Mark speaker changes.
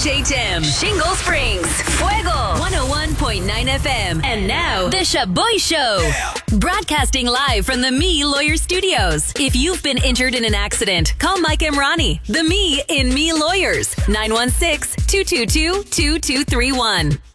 Speaker 1: HHM, Shingle Springs, Fuego, 101.9 FM. And now, The Shaboy Show. Yeah. Broadcasting live from the Me Lawyer Studios. If you've been injured in an accident, call Mike Emrani, the Me in Me Lawyers, 916-222-2231.